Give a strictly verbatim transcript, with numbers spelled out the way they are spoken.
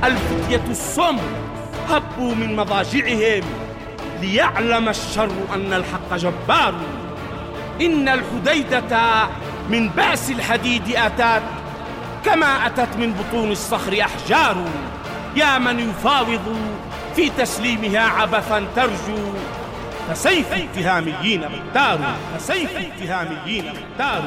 الفتية الصم هبوا من مضاجعهم ليعلم الشر أن الحق جبار. إن الحديدة من بأس الحديد أتت كما أتت من بطون الصخر أحجار. يا من يفاوض في تسليمها عبثا ترجو، فسيف التهاميين مختار، فسيف التهاميين مختار.